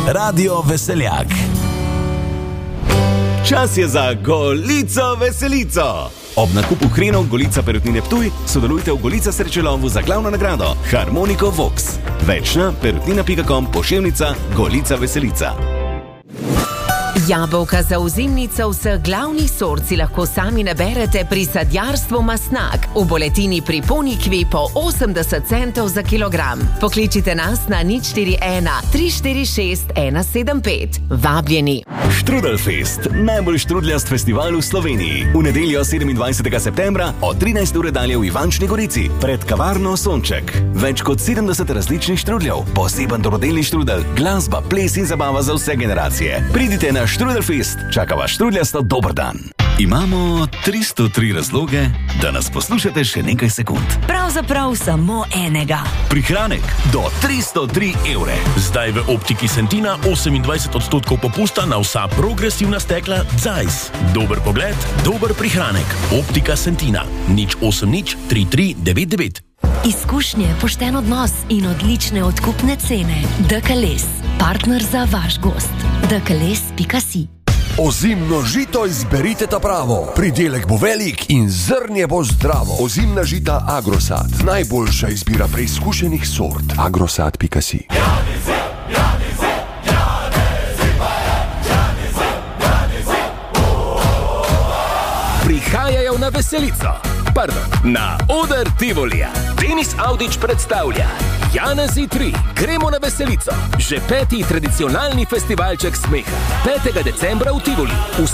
Radio Veseljak. Čas je za Golico Veselico. Ob nakupu hrenov Golica Perutnine Ptuj sodelujte v Golica srečelovu za glavno nagrado Harmoniko Vox. Več na perutnina.com pošiljnica Golica Veselica. Jabolka za ozimnico vseh glavnih sort si lahko sami naberete pri sadjarstvu Masnak. V Boletini pri Ponikvi po 80 centov za kilogram. Pokličite nas na 041 346 175. Vabljeni. Štrudelfest, najbolj štrudljast festival v Sloveniji. V nedeljo 27. septembra od 13 ure dalje v Ivančni Gorici pred kavarno Sonček. Več kot 70 različnih štrudljev, poseben dobrodelni štrudel, glasba, ples in zabava za vse generacije. Pridite na Štrudelfest, čaka vas štrudljasta dober dan. Imamo 303 razloge, da nas poslušate še nekaj sekund. Pravzaprav samo enega. Prihranek do 303 evre. Zdaj v Optiki Sentina 28% popusta na vsa progresivna stekla Zeiss. Dober pogled, dober prihranek. Optika Sentina 080 3399. Izkušnje, pošten odnos in odlične odkupne cene. DKLS, partner za vaš gost. DKLS.si. Ozimno žito izberite ta pravo. Pridelek bo velik in zrnje bo zdravo. Ozimna žita Agrosad. Najboljša izbira preizkušenih sort. Agrosad.si. Prihajajo na Veselico. Na oder Tivolija. Denis Avdić predstavlja Janezi 3. Gremo na Veselico. Že 5. tradicionalni festivalček smeha. 5. decembra v Tivoli.